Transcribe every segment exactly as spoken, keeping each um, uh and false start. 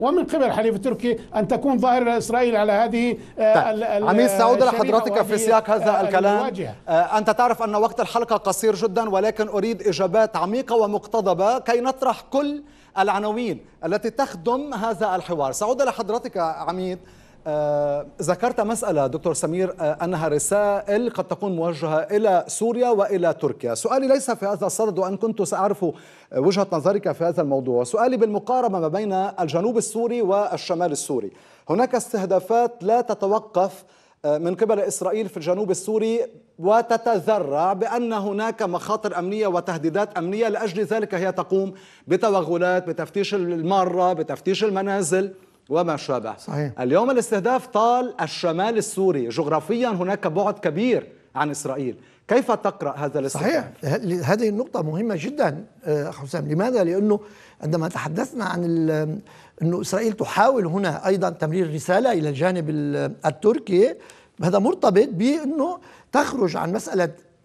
ومن قبل الحليف التركي أن تكون ظاهرة إسرائيل على هذه. طيب. عميد سأعود لحضرتك في سياق هذا الكلام. أنت تعرف أن وقت الحلقة قصير جدا، ولكن أريد إجابات عميقة ومقتضبة كي نطرح كل العناوين التي تخدم هذا الحوار. سأعود لحضرتك عميد. آه، ذكرت مسألة دكتور سمير آه، أنها رسائل قد تكون موجهة إلى سوريا وإلى تركيا. سؤالي ليس في هذا الصدد، وأن كنت سأعرف وجهة نظرك في هذا الموضوع. سؤالي بالمقاربة ما بين الجنوب السوري والشمال السوري. هناك استهدافات لا تتوقف آه، من قبل إسرائيل في الجنوب السوري، وتتذرع بأن هناك مخاطر أمنية وتهديدات أمنية، لأجل ذلك هي تقوم بتوغلات، بتفتيش المارة، بتفتيش المنازل وما شابه. صحيح. اليوم الاستهداف طال الشمال السوري، جغرافيا هناك بعد كبير عن إسرائيل. كيف تقرأ هذا الاستهداف؟ صحيح، هذه النقطة مهمة جدا أخ حسام. لماذا؟ لأنه عندما تحدثنا عن أنه إسرائيل تحاول هنا أيضا تمرير رسالة إلى الجانب التركي، هذا مرتبط بأنه تخرج عن مسألة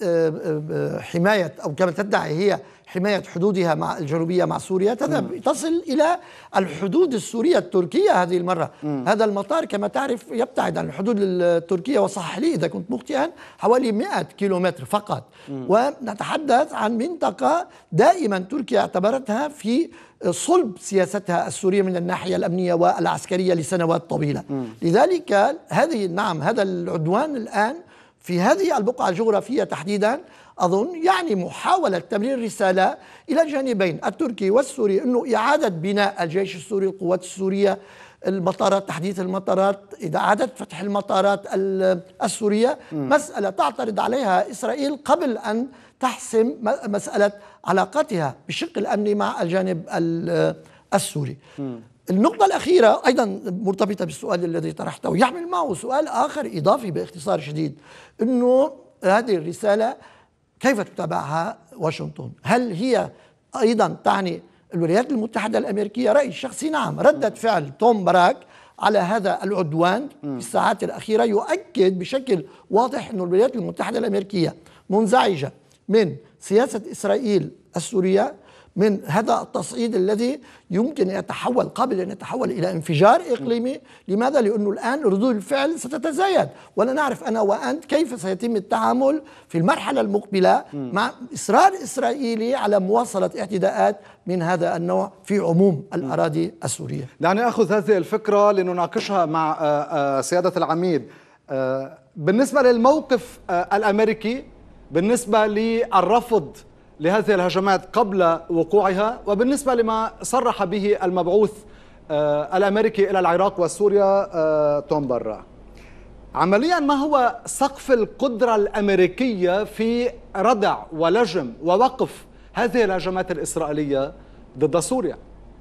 حماية أو كما تدعي هي حماية حدودها مع الجنوبية مع سوريا، تذهب تصل إلى الحدود السورية التركية هذه المرة. م. هذا المطار كما تعرف يبتعد عن الحدود التركية، وصحح لي إذا كنت مخطئا، حوالي مئة كيلومتر فقط. م. ونتحدث عن منطقة دائما تركيا اعتبرتها في صلب سياستها السورية من الناحية الأمنية والعسكرية لسنوات طويلة. م. لذلك هذه نعم هذا العدوان الآن في هذه البقعة الجغرافية تحديدا أظن يعني محاولة تمرير رسالة إلى الجانبين التركي والسوري، أنه إعادة بناء الجيش السوري، القوات السورية، المطارات، تحديث المطارات، إذا إعادة فتح المطارات السورية. م. مسألة تعترض عليها إسرائيل قبل أن تحسم مسألة علاقتها بالشق الأمني مع الجانب السوري. م. النقطة الأخيرة أيضا مرتبطة بالسؤال الذي طرحته، يحمل معه سؤال آخر إضافي باختصار شديد، أنه هذه الرسالة كيف تتابعها واشنطن؟ هل هي أيضا تعني الولايات المتحدة الأمريكية؟ رأيي الشخصي نعم، ردة فعل توم باراك على هذا العدوان في الساعات الأخيرة يؤكد بشكل واضح أن الولايات المتحدة الأمريكية منزعجة من سياسة إسرائيل السورية، من هذا التصعيد الذي يمكن أن يتحول قبل أن يتحول إلى انفجار إقليمي. لماذا؟ لأنه الآن ردود الفعل ستتزايد، ولا نعرف أنا وأنت كيف سيتم التعامل في المرحلة المقبلة مع إصرار إسرائيلي على مواصلة اعتداءات من هذا النوع في عموم الأراضي السورية. دعني أخذ هذه الفكرة لنناقشها مع سيادة العميد. بالنسبة للموقف الأمريكي، بالنسبة للرفض لهذه الهجمات قبل وقوعها، وبالنسبة لما صرح به المبعوث الأمريكي إلى العراق وسوريا توم باراك، عمليا ما هو سقف القدرة الأمريكية في ردع ولجم ووقف هذه الهجمات الإسرائيلية ضد سوريا؟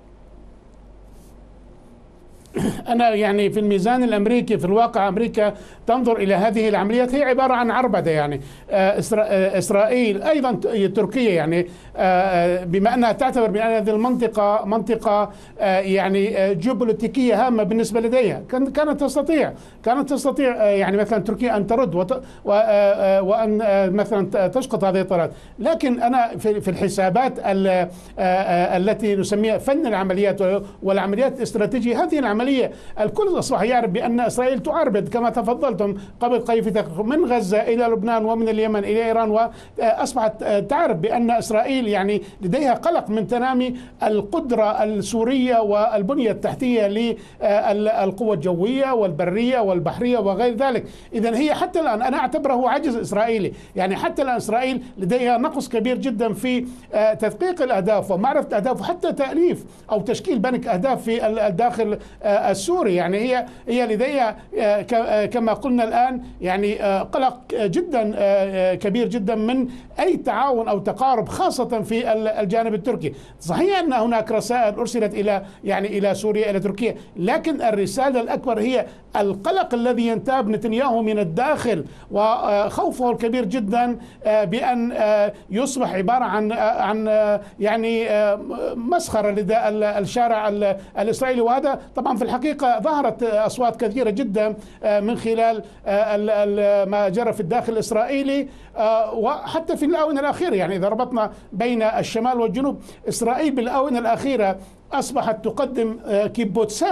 أنا يعني في الميزان الأمريكي في الواقع أمريكا تنظر إلى هذه العمليات هي عبارة عن عربدة. يعني إسرائيل أيضا تركيا يعني بما أنها تعتبر بأن هذه المنطقة منطقة يعني جيوبوليتيكية هامة بالنسبة لديها، كانت تستطيع كانت تستطيع يعني مثلا تركيا أن ترد وأن مثلا تسقط هذه الطائرات. لكن أنا في الحسابات التي نسميها فن العمليات والعمليات الاستراتيجية، هذه العملية الكل أصبح يعرف بأن إسرائيل تعربد كما تفضلتم قبل قليل من غزة إلى لبنان ومن اليمن إلى إيران، وأصبحت تعرف بأن إسرائيل يعني لديها قلق من تنامي القدرة السورية والبنية التحتية للقوة الجوية والبرية والبحرية وغير ذلك. إذن هي حتى الآن أنا أعتبره عجز إسرائيلي، يعني حتى الآن إسرائيل لديها نقص كبير جدا في تدقيق الأهداف ومعرفة الأهداف، وحتى تأليف أو تشكيل بنك أهداف في الداخل السوري. يعني هي هي لديها كما قلنا الآن يعني قلق جدا كبير جدا من أي تعاون أو تقارب، خاصة في الجانب التركي. صحيح أن هناك رسائل أرسلت إلى يعني إلى سوريا إلى تركيا، لكن الرسالة الأكبر هي القلق الذي ينتاب نتنياهو من الداخل وخوفه الكبير جدا بأن يصبح عبارة عن عن يعني مسخرة لدى الشارع الإسرائيلي. وهذا طبعا في الحقيقة ظهرت أصوات كثيرة جدا من خلال ما جرى في الداخل الإسرائيلي، وحتى في الآونة الأخيرة. يعني إذا ربطنا بين الشمال والجنوب، إسرائيل بالآونة الأخيرة أصبحت تقدم كيبوتسات